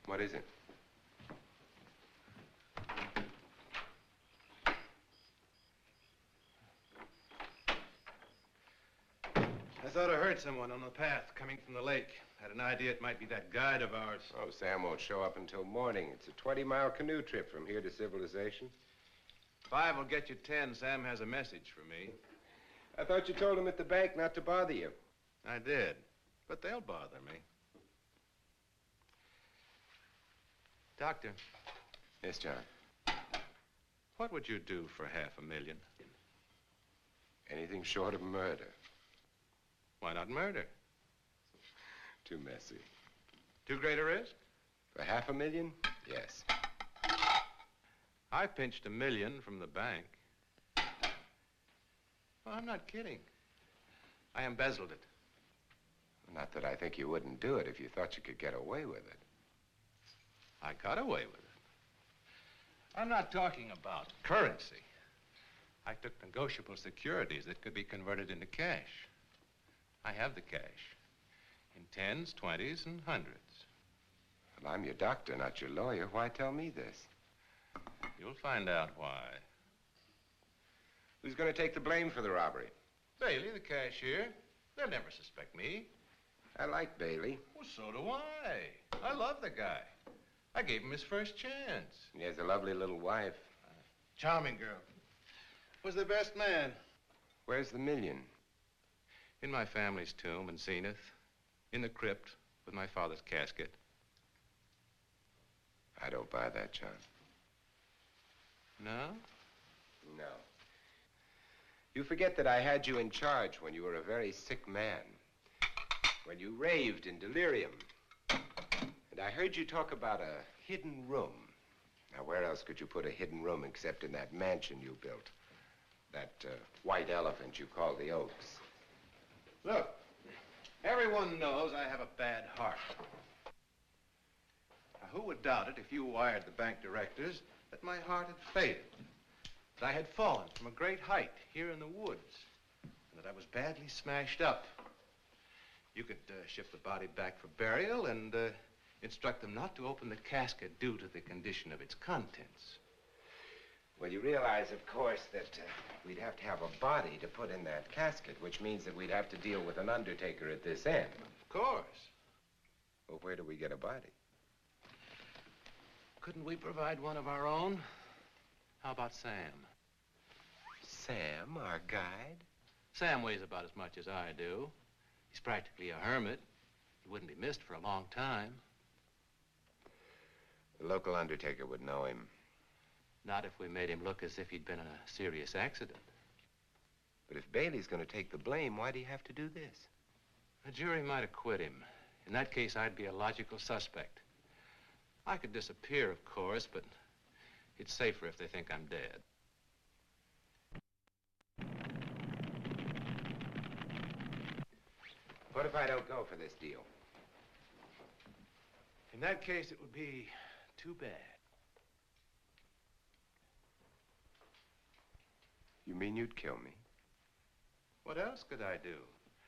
What is it? I thought I heard someone on the path coming from the lake. Had an idea it might be that guide of ours. Oh, Sam won't show up until morning. It's a 20-mile canoe trip from here to civilization. 5 will get you 10. Sam has a message for me. I thought you told him at the bank not to bother you. I did, but they'll bother me. Doctor. Yes, John. What would you do for $500,000? Anything short of murder. Why not murder? Too messy. Too great a risk? For $500,000? Yes. I pinched $1 million from the bank. Well, I'm not kidding. I embezzled it. Not that I think you wouldn't do it if you thought you could get away with it. I got away with it. I'm not talking about currency. I took negotiable securities that could be converted into cash. I have the cash. In 10s, 20s, and 100s. Well, I'm your doctor, not your lawyer. Why tell me this? You'll find out why. Who's going to take the blame for the robbery? Bailey, the cashier. They'll never suspect me. I like Bailey. Well, so do I. I love the guy. I gave him his first chance. He has a lovely little wife. Charming girl. Was the best man. Where's the $1 million? In my family's tomb in Zenith. In the crypt with my father's casket. I don't buy that, John. No? No. You forget that I had you in charge when you were a very sick man. When you raved in delirium. And I heard you talk about a hidden room. Now, where else could you put a hidden room except in that mansion you built? That white elephant you call the Oaks. Look, everyone knows I have a bad heart. Now, who would doubt it if you wired the bank directors that my heart had failed? That I had fallen from a great height here in the woods. And that I was badly smashed up. You could ship the body back for burial and instruct them not to open the casket due to the condition of its contents. Well, you realize, of course, that we'd have to have a body to put in that casket, which means that we'd have to deal with an undertaker at this end. Of course. Well, where do we get a body? Couldn't we provide one of our own? How about Sam? Sam, our guide? Sam weighs about as much as I do. He's practically a hermit. He wouldn't be missed for a long time. The local undertaker would know him. Not if we made him look as if he'd been in a serious accident. But if Bailey's going to take the blame, why'd he have to do this? The jury might acquit him. In that case, I'd be a logical suspect. I could disappear, of course, but it's safer if they think I'm dead. What if I don't go for this deal? In that case, it would be too bad. You mean you'd kill me? What else could I do?